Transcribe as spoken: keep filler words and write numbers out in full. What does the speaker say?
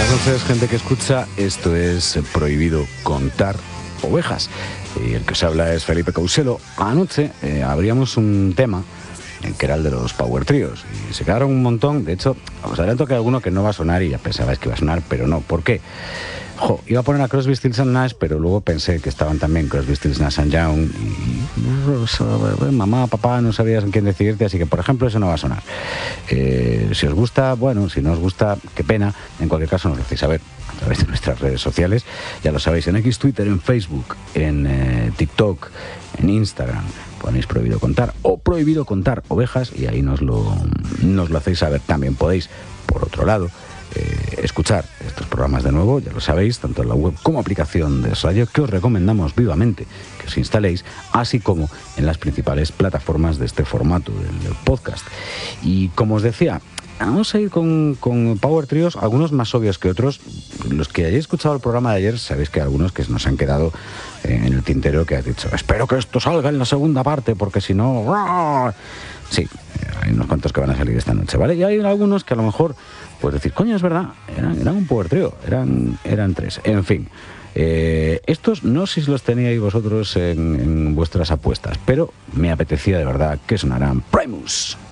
Entonces, gente que escucha, esto es Prohibido Contar Ovejas. Y el que os habla es Felipe Couselo. Anoche eh, abríamos un tema eh, que era el de los Power Tríos. Y se quedaron un montón. De hecho, os adelanto que hay alguno que no va a sonar y ya pensabais que iba a sonar, pero no. ¿Por qué? Jo, iba a poner a Crosby, Stills and Nash, pero luego pensé que estaban también Crosby, Stills, Nash and Young y, y mamá, papá, no sabías en quién decidirte, así que por ejemplo eso no va a sonar. Eh, si os gusta, bueno, si no os gusta, qué pena. En cualquier caso nos lo hacéis saber a través de nuestras redes sociales, ya lo sabéis, en X, Twitter, en Facebook, en eh, TikTok, en Instagram. Ponéis Prohibido Contar o Prohibido Contar Ovejas y ahí nos lo, nos lo hacéis saber. También podéis, por otro lado, Eh, escuchar estos programas de nuevo, ya lo sabéis, tanto en la web como aplicación de radio, que os recomendamos vivamente que os instaléis, así como en las principales plataformas de este formato, del podcast. Y como os decía, vamos a ir con, con Power Trios, algunos más obvios que otros. Los que hayáis escuchado el programa de ayer, sabéis que hay algunos que nos han quedado eh, en el tintero, que has dicho, espero que esto salga en la segunda parte, porque si no... ¡ruah! Sí, hay unos cuantos que van a salir esta noche, ¿vale? Y hay algunos que a lo mejor, pues decir, coño, es verdad, eran, eran un Power Trio, eran, eran tres. En fin, eh, estos no sé si los teníais vosotros en, en vuestras apuestas, pero me apetecía de verdad que sonaran Primus.